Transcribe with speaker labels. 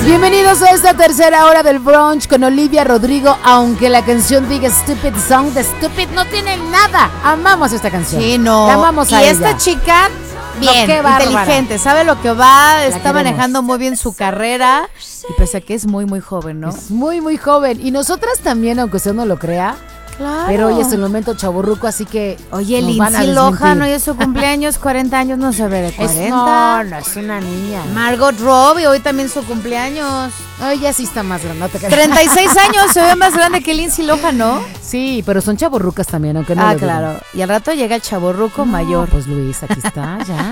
Speaker 1: Bienvenidos a esta tercera hora del brunch con Olivia Rodrigo. Aunque la canción diga Stupid Song, de Stupid no tiene nada. Amamos esta canción.
Speaker 2: Sí, no.
Speaker 1: La amamos a
Speaker 2: y
Speaker 1: ella.
Speaker 2: esta chica, bien,
Speaker 1: qué bárbara.
Speaker 2: inteligente, sabe lo que va, está
Speaker 1: queremos.
Speaker 2: manejando muy bien su carrera. Y pese a que es muy, muy joven, ¿no?
Speaker 1: Es muy, muy joven. Y nosotras también, aunque usted no lo crea.
Speaker 2: Claro.
Speaker 1: Pero hoy es el momento chaburruco, así que
Speaker 2: Oye,
Speaker 1: nos van a
Speaker 2: Lindsay
Speaker 1: desmentir.
Speaker 2: Lohan, hoy es su cumpleaños, 40 años, no se ve de 40.
Speaker 1: No, es una niña.
Speaker 2: Margot Robbie, hoy también su cumpleaños.
Speaker 1: Ay, ya sí está más grande.
Speaker 2: 36 años, se ve más grande que Lindsay Lohan, ¿no?
Speaker 1: Sí, pero son chaburrucas también, aunque no lo digan.
Speaker 2: Claro. Y al rato llega el chavorruco mayor.
Speaker 1: Pues Luis, aquí está, ya.